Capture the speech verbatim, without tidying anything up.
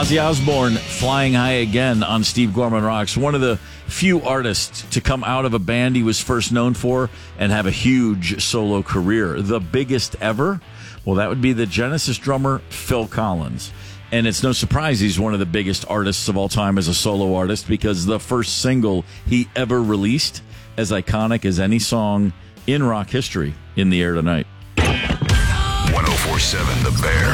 Ozzy Osbourne, Flying High Again on Steve Gorman Rocks. One of the few artists to come out of a band he was first known for and have a huge solo career. The biggest ever? Well, that would be the Genesis drummer, Phil Collins. And it's no surprise he's one of the biggest artists of all time as a solo artist, because the first single he ever released, as iconic as any song in rock history, In the Air Tonight. one oh four point seven The Bear.